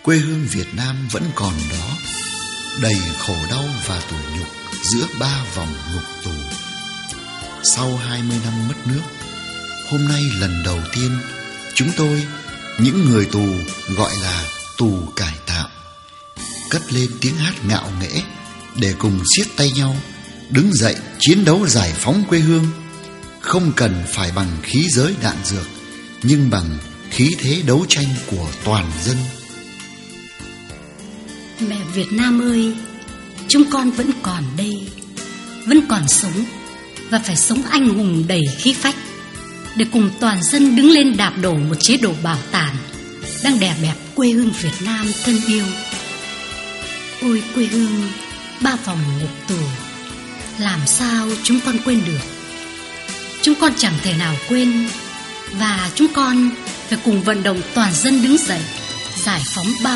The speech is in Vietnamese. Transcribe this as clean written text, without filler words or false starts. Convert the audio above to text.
quê hương Việt Nam vẫn còn đó, đầy khổ đau và tủi nhục giữa 3 vòng ngục tù. Sau 20 năm mất nước, hôm nay lần đầu tiên chúng tôi, những người tù gọi là tù cải tạo, cất lên tiếng hát ngạo nghễ để cùng siết tay nhau đứng dậy chiến đấu giải phóng quê hương, không cần phải bằng khí giới đạn dược, nhưng bằng khí thế đấu tranh của toàn dân. Mẹ Việt Nam ơi, chúng con vẫn còn đây, vẫn còn sống và phải sống anh hùng đầy khí phách để cùng toàn dân đứng lên đạp đổ một chế độ bảo tàn đang đè bẹp quê hương Việt Nam thân yêu. Ôi quê hương 3 vòng ngục tù, làm sao chúng con quên được? Chúng con chẳng thể nào quên, và chúng con phải cùng vận động toàn dân đứng dậy giải phóng 3